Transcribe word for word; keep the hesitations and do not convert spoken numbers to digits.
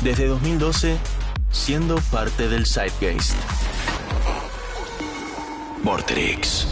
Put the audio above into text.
Desde dos mil doce, siendo parte del Zeitgeist. Vorterix.